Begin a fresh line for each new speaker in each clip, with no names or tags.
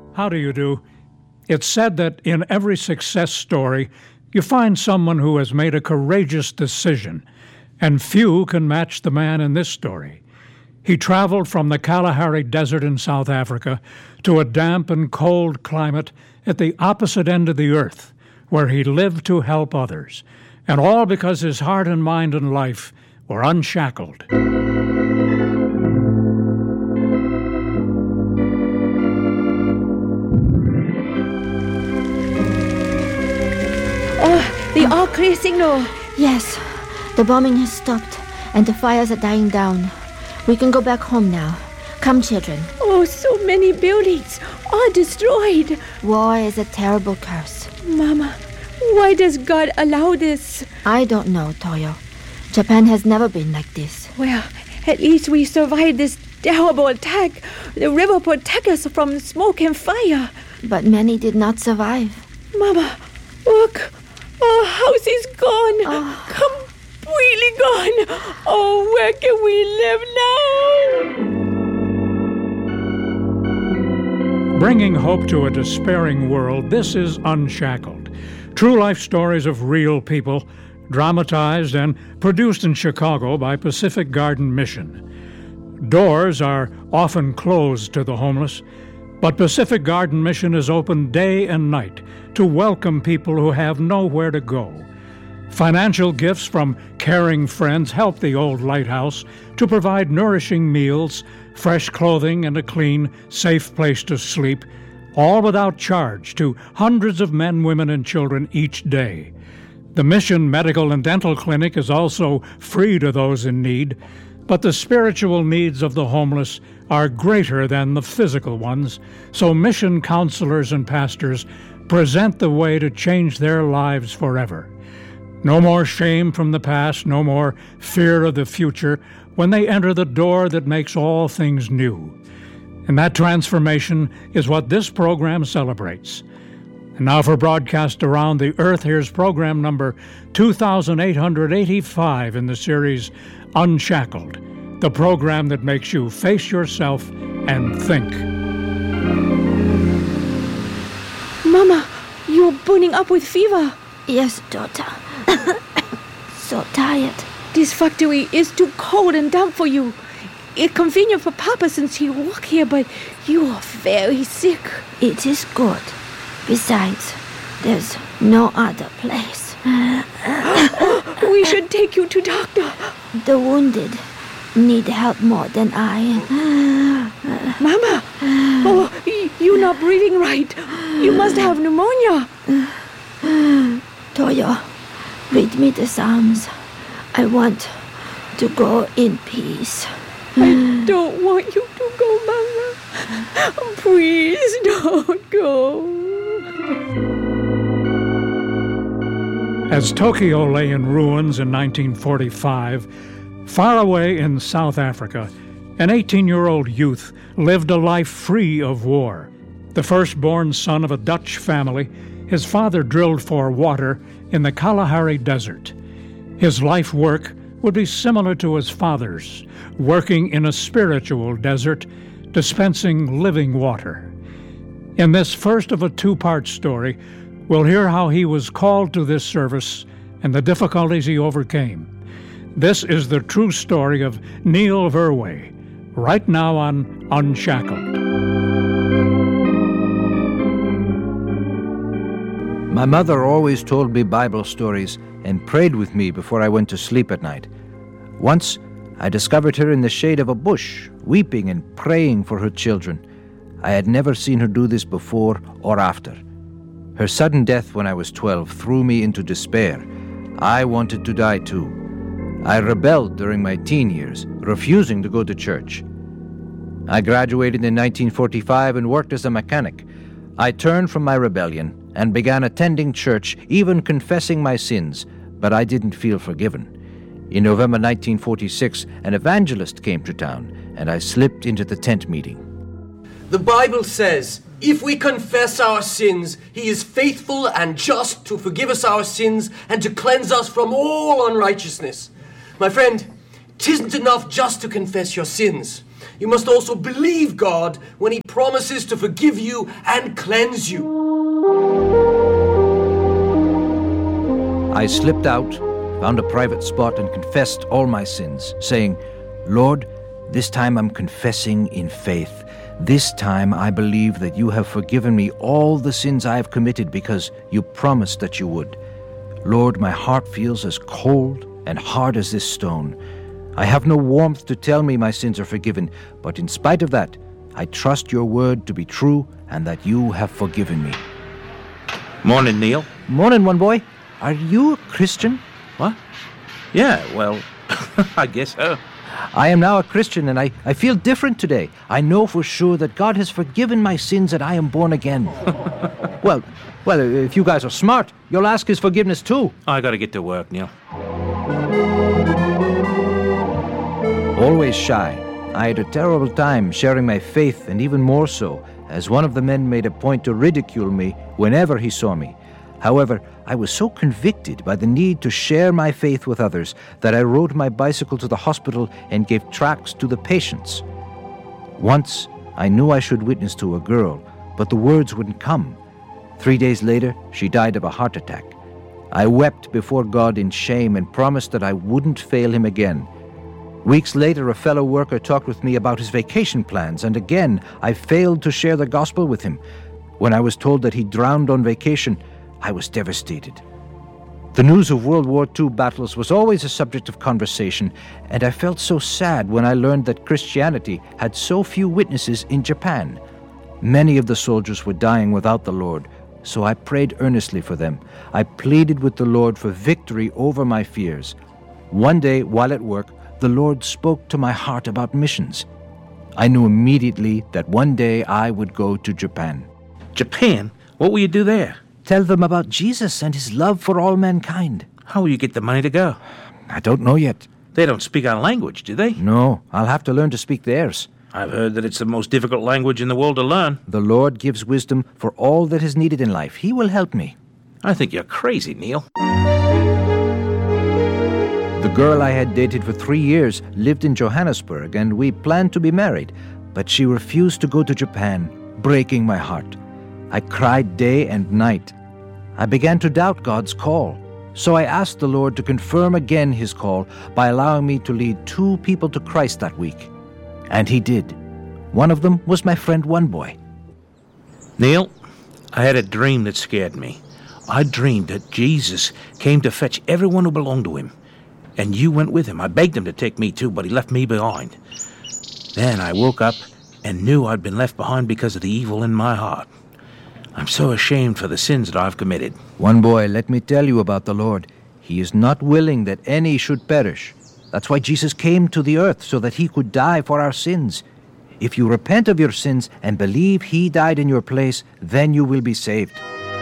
How do you do? It's said that in every success story, you find someone who has made a courageous decision, and few can match the man in this story. He traveled from the Kalahari Desert in South Africa to a damp and cold climate at the opposite end of the earth, where he lived to help others, and all because his heart and mind and life were unshackled.
The all-clear signal.
Yes, the bombing has stopped and the fires are dying down. We can go back home now. Come, children.
Oh, so many buildings, all destroyed.
War is a terrible curse.
Mama, why does God allow this?
I don't know, Toyo. Japan has never been like this.
Well, at least we survived this terrible attack. The river protects us from smoke and fire.
But many did not survive.
Mama, look. Our house is gone. Completely gone. Oh, where can we live now?
Bringing hope to a despairing world, this is Unshackled. True life stories of real people, dramatized and produced in Chicago by Pacific Garden Mission. Doors are often closed to the homeless, but Pacific Garden Mission is open day and night to welcome people who have nowhere to go. Financial gifts from caring friends help the old lighthouse to provide nourishing meals, fresh clothing, and a clean, safe place to sleep, all without charge to hundreds of men, women, and children each day. The Mission Medical and Dental Clinic is also free to those in need, but the spiritual needs of the homeless are greater than the physical ones, so mission counselors and pastors present the way to change their lives forever. No more shame from the past, no more fear of the future when they enter the door that makes all things new. And that transformation is what this program celebrates. And now for broadcast around the earth, here's program number 2885 in the series Unshackled, the program that makes you face yourself and think.
Mama, you're burning up with fever.
Yes, daughter. So tired.
This factory is too cold and damp for you. It's convenient for Papa since he works here, but you are very sick.
It is good. Besides, there's no other place.
We should take you to doctor.
The wounded need help more than I.
Mama, you're not breathing right. You must have pneumonia.
Toyo, read me the Psalms. I want to go in peace.
I don't want you to go, Mama. Please don't go.
As Tokyo lay in ruins in 1945, far away in South Africa, an 18-year-old youth lived a life free of war. The firstborn son of a Dutch family, his father drilled for water in the Kalahari Desert. His life work would be similar to his father's, working in a spiritual desert, dispensing living water. In this first of a two-part story, we'll hear how he was called to this service and the difficulties he overcame. This is the true story of Neil Verwey, right now on Unshackled.
My mother always told me Bible stories and prayed with me before I went to sleep at night. Once, I discovered her in the shade of a bush, weeping and praying for her children. I had never seen her do this before or after. Her sudden death when I was 12 threw me into despair. I wanted to die too. I rebelled during my teen years, refusing to go to church. I graduated in 1945 and worked as a mechanic. I turned from my rebellion and began attending church, even confessing my sins, but I didn't feel forgiven. In November 1946, an evangelist came to town, and I slipped into the tent meeting.
The Bible says, if we confess our sins, he is faithful and just to forgive us our sins and to cleanse us from all unrighteousness. My friend, 'tisn't enough just to confess your sins. you must also believe God when He promises to forgive you and cleanse you.
I slipped out, found a private spot, and confessed all my sins, saying, Lord, this time I'm confessing in faith. This time I believe that you have forgiven me all the sins I have committed because you promised that you would. Lord, my heart feels as cold and hard as this stone. I have no warmth to tell me my sins are forgiven, but in spite of that, I trust your word to be true and that you have forgiven me.
Morning, Neil.
Morning, one boy. Are you a Christian?
What? Yeah, well, I guess so.
I am now a Christian, and I feel different today. I know for sure that God has forgiven my sins and I am born again. Well, if you guys are smart, you'll ask His forgiveness too.
I gotta get to work, Neil.
Always shy, I had a terrible time sharing my faith, and even more so, as one of the men made a point to ridicule me whenever he saw me. However, I was so convicted by the need to share my faith with others that I rode my bicycle to the hospital and gave tracts to the patients. Once, I knew I should witness to a girl, but the words wouldn't come. 3 days later, she died of a heart attack. I wept before God in shame and promised that I wouldn't fail Him again. Weeks later, a fellow worker talked with me about his vacation plans, and again, I failed to share the gospel with him. When I was told that he drowned on vacation, I was devastated. The news of World War II battles was always a subject of conversation, and I felt so sad when I learned that Christianity had so few witnesses in Japan. Many of the soldiers were dying without the Lord, so I prayed earnestly for them. I pleaded with the Lord for victory over my fears. One day, while at work, the Lord spoke to my heart about missions. I knew immediately that one day I would go to Japan.
Japan? What will you do there?
Tell them about Jesus and His love for all mankind.
How will you get the money to go?
I don't know yet.
They don't speak our language, do they?
No, I'll have to learn to speak theirs.
I've heard that it's the most difficult language in the world to learn.
The Lord gives wisdom for all that is needed in life. He will help me.
I think you're crazy, Neil.
The girl I had dated for 3 years lived in Johannesburg, and we planned to be married, but she refused to go to Japan, breaking my heart. I cried day and night. I began to doubt God's call, so I asked the Lord to confirm again His call by allowing me to lead 2 people to Christ that week. And He did. One of them was my friend One Boy.
Neil, I had a dream that scared me. I dreamed that Jesus came to fetch everyone who belonged to Him. And you went with Him. I begged Him to take me too, but He left me behind. Then I woke up and knew I'd been left behind because of the evil in my heart. I'm so ashamed for the sins that I've committed.
One boy, let me tell you about the Lord. He is not willing that any should perish. That's why Jesus came to the earth, so that He could die for our sins. If you repent of your sins and believe He died in your place, then you will be saved.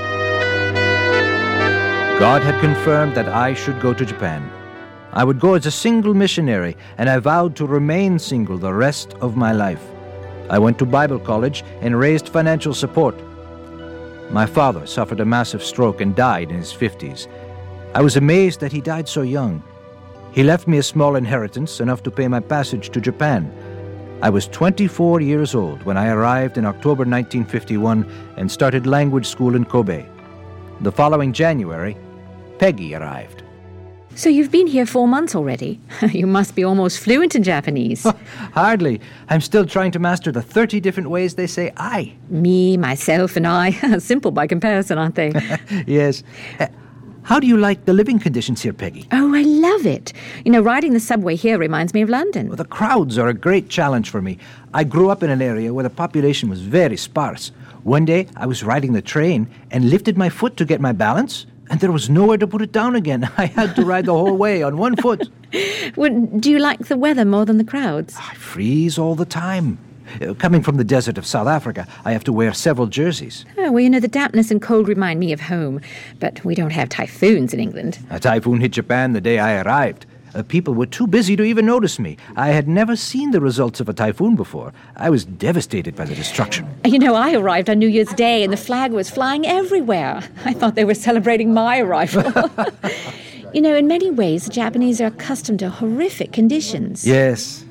God had confirmed that I should go to Japan. I would go as a single missionary, and I vowed to remain single the rest of my life. I went to Bible college and raised financial support. My father suffered a massive stroke and died in his 50s. I was amazed that he died so young. He left me a small inheritance, enough to pay my passage to Japan. I was 24 years old when I arrived in October 1951 and started language school in Kobe. The following January, Peggy arrived.
So you've been here 4 months already. You must be almost fluent in Japanese.
Hardly. I'm still trying to master the 30 different ways they say I.
Me, myself, and I. Simple by comparison, aren't they?
Yes. How do you like the living conditions here, Peggy?
Oh, I love it. You know, riding the subway here reminds me of London.
Well, the crowds are a great challenge for me. I grew up in an area where the population was very sparse. One day, I was riding the train and lifted my foot to get my balance, and there was nowhere to put it down again. I had to ride the whole way on one foot.
Well, do you like the weather more than the crowds?
I freeze all the time. Coming from the desert of South Africa, I have to wear several jerseys.
Oh, well, you know, the dampness and cold remind me of home, but we don't have typhoons in England.
A typhoon hit Japan the day I arrived. People were too busy to even notice me. I had never seen the results of a typhoon before. I was devastated by the destruction.
You know, I arrived on New Year's Day and the flag was flying everywhere. I thought they were celebrating my arrival. You know, in many ways, the Japanese are accustomed to horrific conditions.
Yes,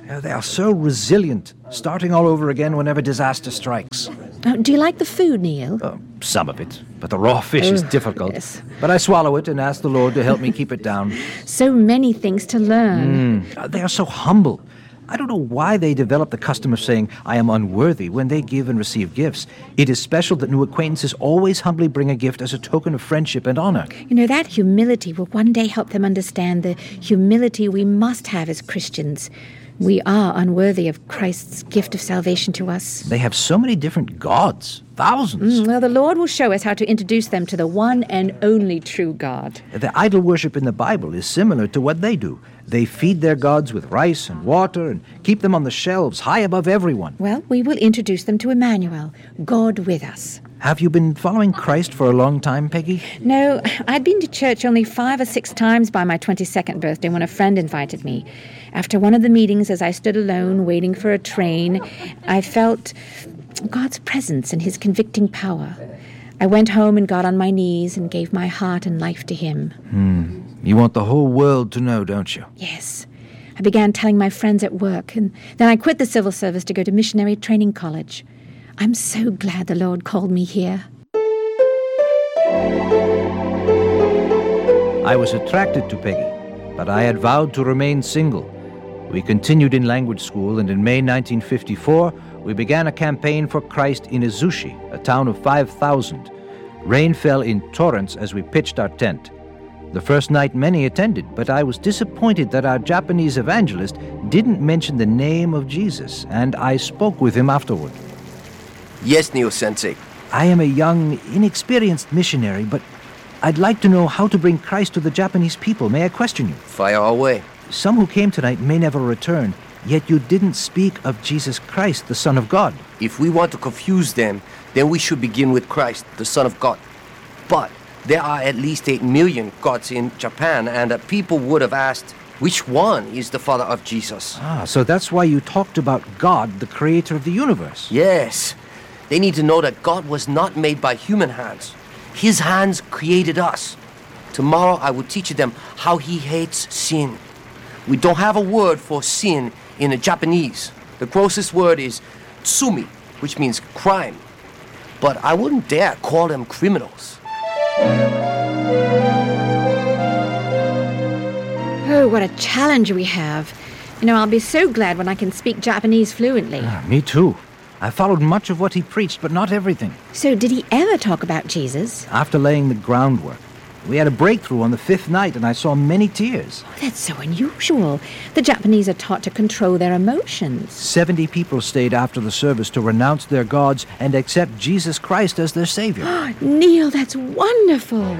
They are so resilient, starting all over again whenever disaster strikes.
Do you like the food, Neil?
Some of it, but the raw fish is difficult.
Yes.
But I swallow it and ask the Lord to help me keep it down.
So many things to learn.
They are so humble. I don't know why they develop the custom of saying, I am unworthy, when they give and receive gifts. It is special that new acquaintances always humbly bring a gift as a token of friendship and honor.
You know, that humility will one day help them understand the humility we must have as Christians. We are unworthy of Christ's gift of salvation to us.
They have so many different gods, thousands.
Well, the Lord will show us how to introduce them to the one and only true God.
The idol worship in the Bible is similar to what they do. They feed their gods with rice and water and keep them on the shelves high above everyone.
Well, we will introduce them to Emmanuel, God with us.
Have you been following Christ for a long time, Peggy?
No, I'd been to church only 5 or 6 times by my 22nd birthday when a friend invited me. After one of the meetings, as I stood alone waiting for a train, I felt God's presence and his convicting power. I went home and got on my knees and gave my heart and life to him.
You want the whole world to know, don't you?
Yes. I began telling my friends at work, and then I quit the civil service to go to missionary training college. I'm so glad the Lord called me here.
I was attracted to Peggy, but I had vowed to remain single. We continued in language school, and in May 1954, we began a campaign for Christ in Izushi, a town of 5,000. Rain fell in torrents as we pitched our tent. The first night many attended, but I was disappointed that our Japanese evangelist didn't mention the name of Jesus, and I spoke with him afterward.
Yes, Neil-sensei.
I am a young, inexperienced missionary, but I'd like to know how to bring Christ to the Japanese people. May I question you?
Fire away.
Some who came tonight may never return, yet you didn't speak of Jesus Christ, the Son of God.
If we want to confuse them, then we should begin with Christ, the Son of God. But there are at least 8 million gods in Japan, and people would have asked, which one is the father of Jesus?
So that's why you talked about God, the creator of the universe.
Yes. They need to know that God was not made by human hands. His hands created us. Tomorrow I will teach them how he hates sin. We don't have a word for sin in the Japanese. The closest word is tsumi, which means crime. But I wouldn't dare call them criminals.
Oh, what a challenge we have. You know, I'll be so glad when I can speak Japanese fluently.
Me too. I followed much of what he preached, but not everything.
So did he ever talk about Jesus?
After laying the groundwork, we had a breakthrough on the 5th night, and I saw many tears.
Oh, that's so unusual. The Japanese are taught to control their emotions.
70 people stayed after the service to renounce their gods and accept Jesus Christ as their Savior.
Neil, that's wonderful.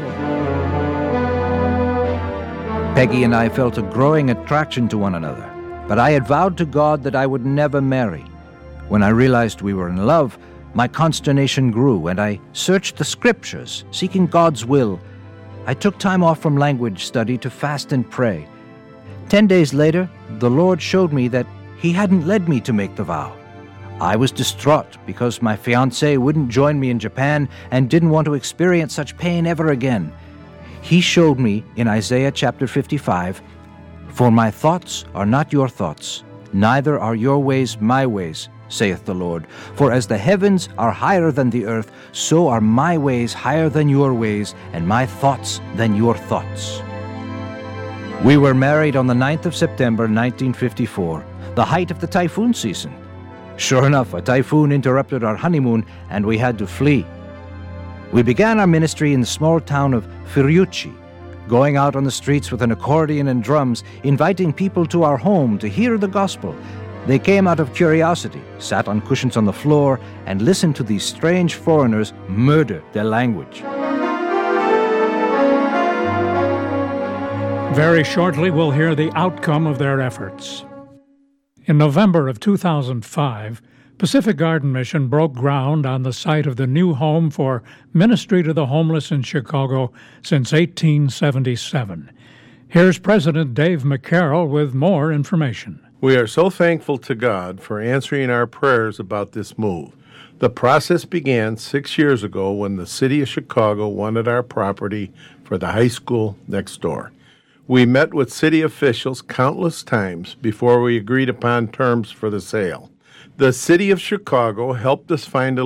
Peggy and I felt a growing attraction to one another, but I had vowed to God that I would never marry. When I realized we were in love, my consternation grew, and I searched the scriptures, seeking God's will. I took time off from language study to fast and pray. 10 days later, the Lord showed me that he hadn't led me to make the vow. I was distraught because my fiancée wouldn't join me in Japan and didn't want to experience such pain ever again. He showed me in Isaiah chapter 55, "For my thoughts are not your thoughts, neither are your ways my ways, saith the Lord. For as the heavens are higher than the earth, so are my ways higher than your ways, and my thoughts than your thoughts." We were married on the 9th of September 1954, the height of the typhoon season. Sure enough, a typhoon interrupted our honeymoon, and we had to flee. We began our ministry in the small town of Furiuchi, going out on the streets with an accordion and drums, inviting people to our home to hear the gospel. They came out of curiosity, sat on cushions on the floor, and listened to these strange foreigners murder their language.
Very shortly, we'll hear the outcome of their efforts. In November of 2005, Pacific Garden Mission broke ground on the site of the new home for Ministry to the Homeless in Chicago since 1877. Here's President Dave McCarroll with more information.
We are so thankful to God for answering our prayers about this move. The process began 6 years ago when the city of Chicago wanted our property for the high school next door. We met with city officials countless times before we agreed upon terms for the sale. The city of Chicago helped us find a